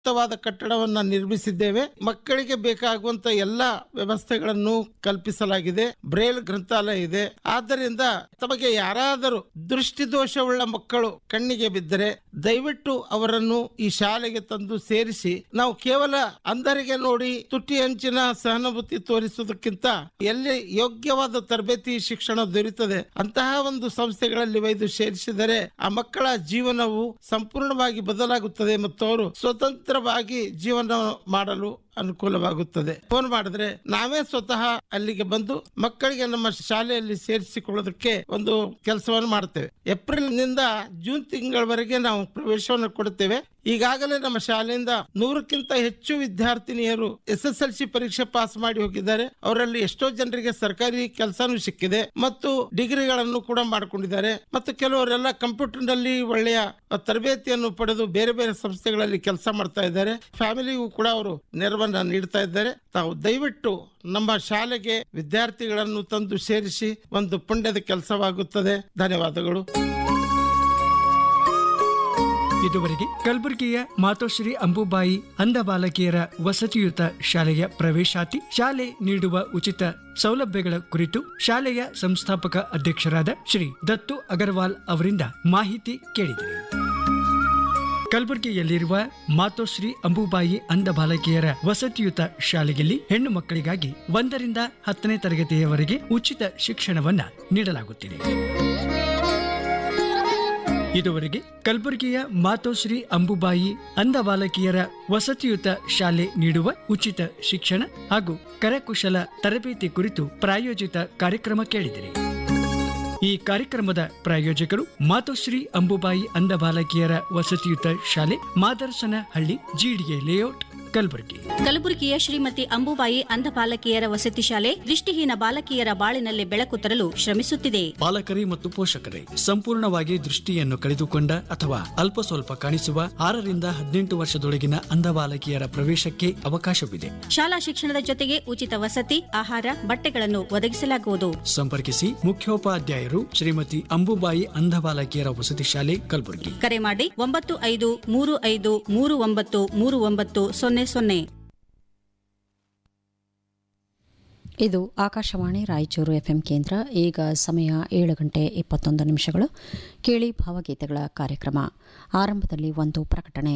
ಉತ್ತಮವಾದ ಕಟ್ಟಡವನ್ನ ನಿರ್ಮಿಸಿದ್ದೇವೆ. ಮಕ್ಕಳಿಗೆ ಬೇಕಾಗುವಂತ ಎಲ್ಲಾ ವ್ಯವಸ್ಥೆಗಳನ್ನು ಕಲ್ಪಿಸಲಾಗಿದೆ. ಬ್ರೇಲ್ ಗ್ರಂಥಾಲಯ ಇದೆ. ಆದ್ದರಿಂದ ತಮಗೆ ಯಾರಾದರೂ ದೃಷ್ಟಿದೋಷವುಳ್ಳ ಮಕ್ಕಳು ಕಣ್ಣಿಗೆ ಬಿದ್ದರೆ ದಯವಿಟ್ಟು ಅವರನ್ನು ಈ ಶಾಲೆಗೆ ತಂದು ಸೇರಿಸಿ, ನಾವು ಕೇವಲ ಅಂಧರಿಗೆ ನೋಡಿ ತುಟಿ ಅಂಚಿನ ಸಹಾನುಭೂತಿ ತೋರಿಸುವುದಕ್ಕಿಂತ ಎಲ್ಲಿ ಯೋಗ್ಯವಾದ ತರಬೇತಿ ಶಿಕ್ಷಣ ದೊರೆಯುತ್ತದೆ ಅಂತಹ ಒಂದು ಸಂಸ್ಥೆಗಳಲ್ಲಿ ಒಯ್ದು ಸೇರಿಸಿದರೆ ಆ ಮಕ್ಕಳ ಜೀವನವು ಸಂಪೂರ್ಣವಾಗಿ ಬದಲಾಗುತ್ತದೆ ಮತ್ತು ಅವರು ಸ್ವತಂತ್ರವಾಗಿ ಜೀವನ ಮಾಡಲು ಅನುಕೂಲವಾಗುತ್ತದೆ. ಫೋನ್ ಮಾಡಿದ್ರೆ ನಾವೇ ಸ್ವತಃ ಅಲ್ಲಿಗೆ ಬಂದು ಮಕ್ಕಳಿಗೆ ನಮ್ಮ ಶಾಲೆಯಲ್ಲಿ ಸೇರಿಸಿಕೊಳ್ಳೋದಕ್ಕೆ ಒಂದು ಕೆಲಸವನ್ನು ಮಾಡ್ತೇವೆ. ಏಪ್ರಿಲ್ ನಿಂದ ಜೂನ್ ತಿಂಗಳವರೆಗೆ ನಾವು ಪ್ರವೇಶವನ್ನು ಕೊಡುತ್ತೇವೆ. ಈಗಾಗಲೇ ನಮ್ಮ ಶಾಲೆಯಿಂದ 100ಕ್ಕಿಂತ ಹೆಚ್ಚು ವಿದ್ಯಾರ್ಥಿನಿಯರು SSLC ಪರೀಕ್ಷೆ ಪಾಸ್ ಮಾಡಿ ಹೋಗಿದ್ದಾರೆ. ಅವರಲ್ಲಿ ಎಷ್ಟೋ ಜನರಿಗೆ ಸರ್ಕಾರಿ ಕೆಲಸನೂ ಸಿಕ್ಕಿದೆ ಮತ್ತು ಡಿಗ್ರಿಗಳನ್ನು ಕೂಡ ಮಾಡಿಕೊಂಡಿದ್ದಾರೆ. ಮತ್ತು ಕೆಲವರೆಲ್ಲ ಕಂಪ್ಯೂಟರ್ ನಲ್ಲಿ ಒಳ್ಳೆಯ ತರಬೇತಿಯನ್ನು ಪಡೆದು ಬೇರೆ ಬೇರೆ ಸಂಸ್ಥೆಗಳಲ್ಲಿ ಕೆಲಸ ಮಾಡ್ತಾ ಇದ್ದಾರೆ. ಫ್ಯಾಮಿಲಿಗೂ ಕೂಡ ಅವರು ನೆರವನ್ನ ನೀಡ್ತಾ ಇದ್ದಾರೆ. ತಾವು ದಯವಿಟ್ಟು ನಮ್ಮ ಶಾಲೆಗೆ ವಿದ್ಯಾರ್ಥಿಗಳನ್ನು ತಂದು ಸೇರಿಸಿ ಒಂದು ಪುಣ್ಯದ ಕೆಲಸವಾಗುತ್ತದೆ. ಧನ್ಯವಾದಗಳು. ಇದುವರೆಗೆ ಕಲಬುರಗಿಯ ಮಾತೋಶ್ರೀ ಅಂಬುಬಾಯಿ ಅಂಧ ಬಾಲಕಿಯರ ವಸತಿಯುತ ಶಾಲೆಯ ಪ್ರವೇಶಾತಿ, ಶಾಲೆ ನೀಡುವ ಉಚಿತ ಸೌಲಭ್ಯಗಳ ಕುರಿತು ಶಾಲೆಯ ಸಂಸ್ಥಾಪಕ ಅಧ್ಯಕ್ಷರಾದ ಶ್ರೀ ದತ್ತು ಅಗರ್ವಾಲ್ ಅವರಿಂದ ಮಾಹಿತಿ ಕೇಳಿದರು. ಕಲಬುರಗಿಯಲ್ಲಿರುವ ಮಾತೋಶ್ರೀ ಅಂಬುಬಾಯಿ ಅಂಧ ಬಾಲಕಿಯರ ವಸತಿಯುತ ಶಾಲೆಯಲ್ಲಿ ಹೆಣ್ಣು ಮಕ್ಕಳಿಗಾಗಿ 1ರಿಂದ 10ನೇ ತರಗತಿಯವರೆಗೆ ಉಚಿತ ಶಿಕ್ಷಣವನ್ನ ನೀಡಲಾಗುತ್ತಿದೆ. ಇದುವರೆಗೆ ಕಲಬುರಗಿಯ ಮಾತೋಶ್ರೀ ಅಂಬುಬಾಯಿ ಅಂಧ ಬಾಲಕಿಯರ ವಸತಿಯುತ ಶಾಲೆ ನೀಡುವ ಉಚಿತ ಶಿಕ್ಷಣ ಹಾಗೂ ಕರಕುಶಲ ತರಬೇತಿ ಕುರಿತು ಪ್ರಾಯೋಜಿತ ಕಾರ್ಯಕ್ರಮ ಕೇಳಿದಿರಿ. ಈ ಕಾರ್ಯಕ್ರಮದ ಪ್ರಾಯೋಜಕರು ಮಾತೋಶ್ರೀ ಅಂಬುಬಾಯಿ ಅಂಧ ಬಾಲಕಿಯರ ವಸತಿಯುತ ಶಾಲೆ, ಮಾದರಸನಹಳ್ಳಿ, GDA ಲೇಔಟ್, ಕಲಬುರಗಿ. ಕಲಬುರಗಿಯ ಶ್ರೀಮತಿ ಅಂಬುಬಾಯಿ ಅಂಧ ಬಾಲಕಿಯರ ವಸತಿ ಶಾಲೆ ದೃಷ್ಟಿಹೀನ ಬಾಲಕಿಯರ ಬಾಳಿನಲ್ಲಿ ಬೆಳಕು ತರಲು ಶ್ರಮಿಸುತ್ತಿದೆ. ಬಾಲಕರೇ ಮತ್ತು ಪೋಷಕರೇ, ಸಂಪೂರ್ಣವಾಗಿ ದೃಷ್ಟಿಯನ್ನು ಕಳೆದುಕೊಂಡ ಅಥವಾ ಅಲ್ಪ ಸ್ವಲ್ಪ ಕಾಣಿಸುವ 6ರಿಂದ 18 ವರ್ಷದೊಳಗಿನ ಅಂಧ ಬಾಲಕಿಯರ ಪ್ರವೇಶಕ್ಕೆ ಅವಕಾಶವಿದೆ. ಶಾಲಾ ಶಿಕ್ಷಣದ ಜೊತೆಗೆ ಉಚಿತ ವಸತಿ, ಆಹಾರ, ಬಟ್ಟೆಗಳನ್ನು ಒದಗಿಸಲಾಗುವುದು. ಸಂಪರ್ಕಿಸಿ ಮುಖ್ಯೋಪಾಧ್ಯಾಯರು ಶ್ರೀಮತಿ ಅಂಬುಬಾಯಿ ಅಂಧ ಬಾಲಕಿಯರ ವಸತಿ ಶಾಲೆ, ಕಲಬುರಗಿ. ಕರೆ ಮಾಡಿ 9535393900. ಇದು ಆಕಾಶವಾಣಿ ರಾಯಚೂರು FM ಕೇಂದ್ರ. ಈಗ ಸಮಯ 7:21. ಕೇಳಿ ಭಾವಗೀತೆಗಳ ಕಾರ್ಯಕ್ರಮ. ಆರಂಭದಲ್ಲಿ ಒಂದು ಪ್ರಕಟಣೆ.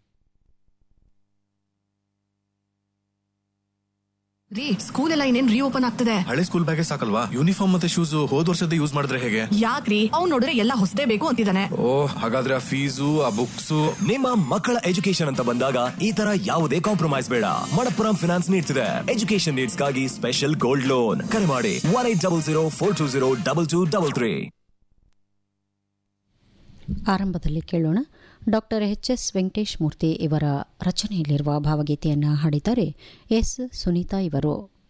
ರೀ, ಸ್ಕೂಲ್ ಎಲ್ಲ ಇನ್ನೇನ್ ರೀಓಪನ್ ಆಗ್ತದೆ. ಹಳೆ ಸ್ಕೂಲ್ ಬ್ಯಾಗೇ ಸಾಕಲ್ವಾ? ಯೂನಿಫಾರ್ಮ್ ಮತ್ತೆ ಶೂಸ್ ಹೋದ್ ವರ್ಷದ ಯೂಸ್ ಮಾಡಿದ್ರೆ ಹೇಗೆ? ಯಾಕ್ರಿ, ಅವ್ನು ನೋಡಿದ್ರೆ ಎಲ್ಲ ಹೊಸದೇ ಬೇಕು ಅಂತಿದ್ದಾನೆ. ಹಾಗಾದ್ರೆ ಆ ಫೀಸು, ಆ ಬುಕ್ಸ್. ನಿಮ್ಮ ಮಕ್ಕಳ ಎಜುಕೇಶನ್ ಅಂತ ಬಂದಾಗ ಈ ತರ ಯಾವುದೇ ಕಾಂಪ್ರಮೈಸ್ ಬೇಡ. ಮಣಪ್ಪುರಂ ಫಿನಾನ್ಸ್ ನೀಡ್ತಿದೆ ಎಜುಕೇಶನ್ ನೀಡ್ಸ್ ಗಾಗಿ ಸ್ಪೆಷಲ್ ಗೋಲ್ಡ್ ಲೋನ್. ಕರೆ ಮಾಡಿ 180042022233. ಆರಂಭದಲ್ಲಿ ಕೇಳೋಣ ಡಾಕ್ಟರ್ HS ವೆಂಕಟೇಶ್ ಮೂರ್ತಿ ಇವರ ರಚನೆಯಲ್ಲಿರುವ ಭಾವಗೀತೆಯನ್ನು ಹಾಡಿದ್ದಾರೆ S. ಸುನೀತಾ ಇವರು.